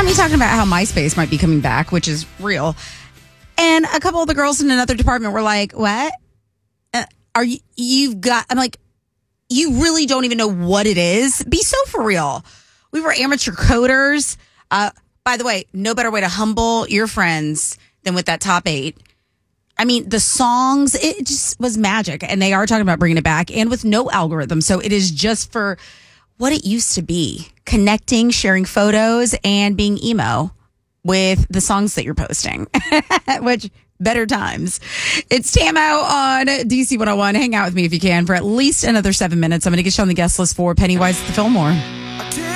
me talking about how MySpace might be coming back, which is real. And a couple of the girls in another department were like, what? I'm like, you really don't even know what it is? Be so for real. We were amateur coders. By the way, no better way to humble your friends than with that top 8. I mean, the songs, it just was magic. And they are talking about bringing it back and with no algorithm. So it is just for what it used to be. Connecting, sharing photos, and being emo with the songs that you're posting. Which, better times. It's Tamo on DC 101. Hang out with me if you can for at least another 7 minutes. I'm going to get you on the guest list for Pennywise at the Fillmore.